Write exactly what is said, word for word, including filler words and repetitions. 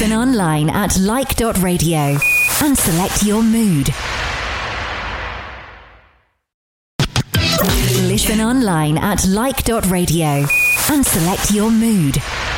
Listen online at like dot radio and select your mood. Listen online at like dot radio and select your mood.